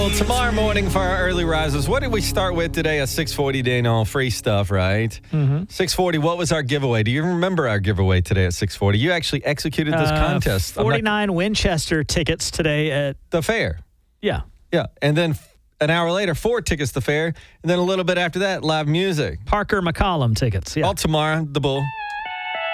Well, tomorrow morning for our early risers, what did we start with today? A 640 Dano free stuff, right? 640, what was our giveaway? Do you remember our giveaway today at 640? You actually executed this contest. 49 Winchester tickets today at the fair. Yeah. Yeah. And then an hour later, 4 tickets to fair. And then a little bit after that, live music. Parker McCollum tickets. Yeah. All tomorrow, the Bull.